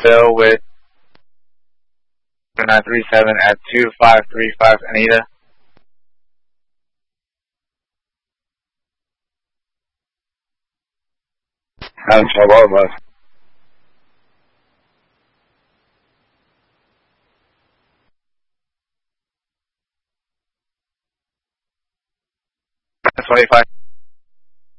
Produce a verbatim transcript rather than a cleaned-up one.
Bill with nine three seven at two five three five Anita. nine twelve over. twenty-five.